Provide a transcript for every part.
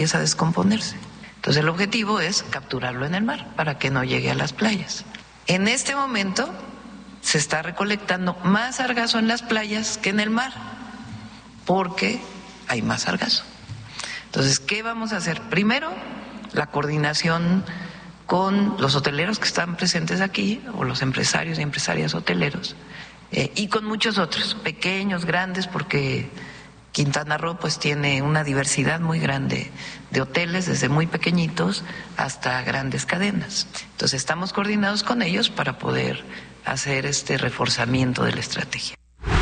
a descomponerse. Entonces el objetivo es capturarlo en el mar para que no llegue a las playas. En este momento se está recolectando más sargazo en las playas que en el mar, porque hay más sargazo. Entonces, ¿qué vamos a hacer? Primero, la coordinación con los hoteleros que están presentes aquí, o los empresarios y empresarias hoteleros, y con muchos otros, pequeños, grandes, porque Quintana Roo pues tiene una diversidad muy grande de hoteles, desde muy pequeñitos hasta grandes cadenas. Entonces estamos coordinados con ellos para poder hacer este reforzamiento de la estrategia.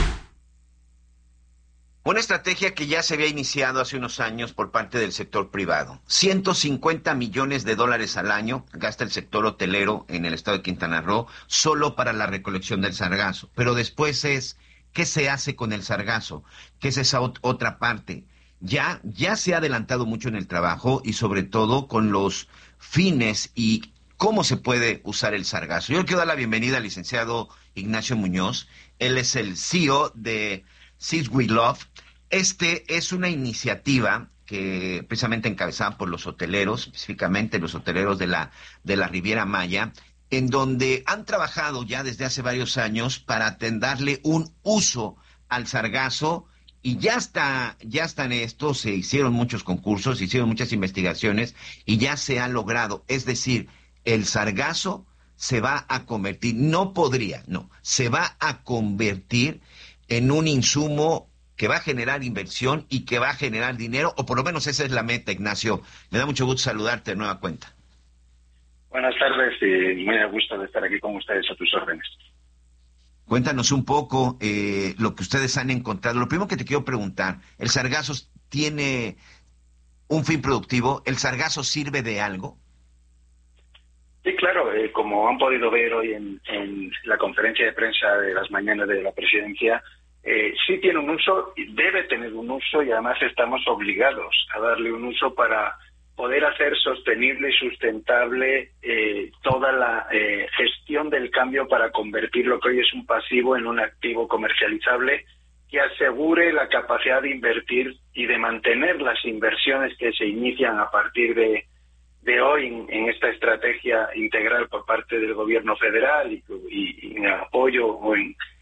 Una estrategia que ya se había iniciado hace unos años por parte del sector privado. 150 millones de dólares al año gasta el sector hotelero en el estado de Quintana Roo solo para la recolección del sargazo. Pero después es, ¿qué se hace con el sargazo? ¿Qué es esa otra parte? Ya se ha adelantado mucho en el trabajo y sobre todo con los fines y cómo se puede usar el sargazo. Yo quiero dar la bienvenida al licenciado Ignacio Muñoz. Él es el CEO de Seas We Love. Este es una iniciativa que precisamente encabezada por los hoteleros, específicamente los hoteleros de la Riviera Maya, en donde han trabajado ya desde hace varios años para darle un uso al sargazo, y ya está en esto, se hicieron muchos concursos, se hicieron muchas investigaciones y ya se ha logrado. Es decir, el sargazo se va a convertir, se va a convertir en un insumo que va a generar inversión y que va a generar dinero, o por lo menos esa es la meta, Ignacio. Me da mucho gusto saludarte de nueva cuenta. Buenas tardes y muy a gusto de estar aquí con ustedes a tus órdenes. Cuéntanos un poco lo que ustedes han encontrado. Lo primero que te quiero preguntar, ¿el sargazo tiene un fin productivo? ¿El sargazo sirve de algo? Sí, claro, como han podido ver hoy en la conferencia de prensa de las mañanas de la presidencia, sí tiene un uso, debe tener un uso, y además estamos obligados a darle un uso para poder hacer sostenible y sustentable toda la gestión del cambio para convertir lo que hoy es un pasivo en un activo comercializable que asegure la capacidad de invertir y de mantener las inversiones que se inician a partir de hoy en esta estrategia integral por parte del gobierno federal y en apoyo o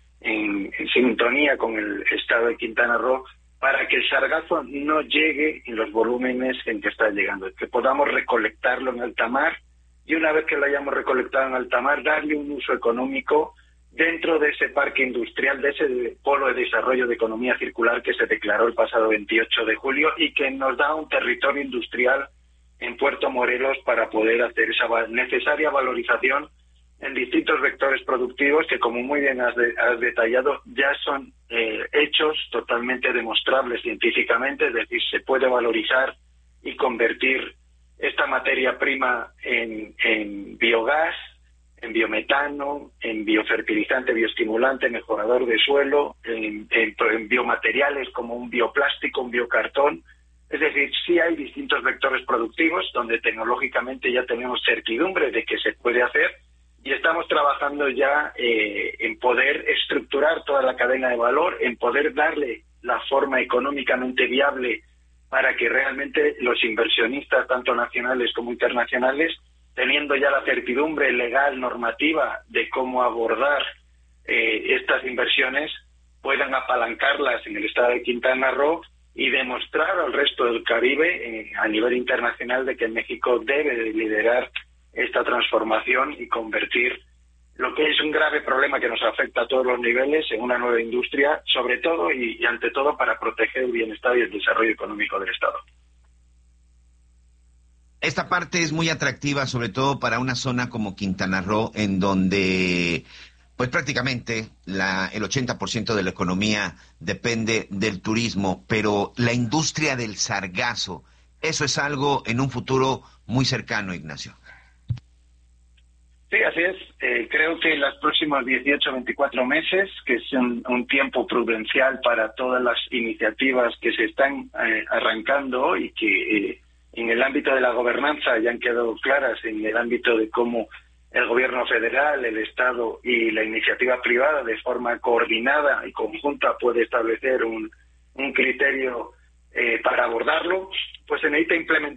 en sintonía con el estado de Quintana Roo, para que el sargazo no llegue en los volúmenes en que está llegando, que podamos recolectarlo en alta mar, y una vez que lo hayamos recolectado en alta mar, darle un uso económico dentro de ese parque industrial, de ese polo de desarrollo de economía circular que se declaró el pasado 28 de julio y que nos da un territorio industrial en Puerto Morelos para poder hacer esa necesaria valorización en distintos vectores productivos que, como muy bien has detallado, ya son hechos totalmente demostrables científicamente. Es decir, se puede valorizar y convertir esta materia prima en biogás, en biometano, en biofertilizante, bioestimulante, mejorador de suelo, en biomateriales como un bioplástico, un biocartón. Es decir, sí hay distintos vectores productivos donde tecnológicamente ya tenemos certidumbre de que se puede hacer, y estamos trabajando ya en poder estructurar toda la cadena de valor, en poder darle la forma económicamente viable para que realmente los inversionistas, tanto nacionales como internacionales, teniendo ya la certidumbre legal, normativa de cómo abordar estas inversiones, puedan apalancarlas en el estado de Quintana Roo y demostrar al resto del Caribe a nivel internacional de que México debe de liderar esta transformación y convertir lo que es un grave problema que nos afecta a todos los niveles en una nueva industria, sobre todo y ante todo para proteger el bienestar y el desarrollo económico del Estado. Esta parte es muy atractiva, sobre todo para una zona como Quintana Roo, en donde pues prácticamente el 80% de la economía depende del turismo, pero la industria del sargazo, eso es algo en un futuro muy cercano, Ignacio. Sí, así es. Creo que en los próximos 18 o 24 meses, que es un tiempo prudencial para todas las iniciativas que se están arrancando y que en el ámbito de la gobernanza ya han quedado claras, en el ámbito de cómo el gobierno federal, el Estado y la iniciativa privada de forma coordinada y conjunta puede establecer un criterio para abordarlo, pues se necesita implementar